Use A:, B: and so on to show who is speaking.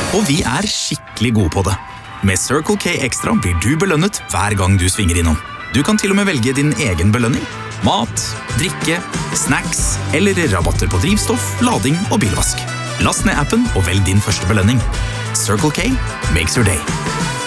A: Og vi skikkelig gode på det. Med Circle K Extra blir du belønnet hver gang du svinger innom. Du kan til og med velge din egen belønning. Mat, drikke, snacks eller rabatter på drivstoff, lading og bilvask. Last ned appen og velg din første belønning. Circle K makes your day.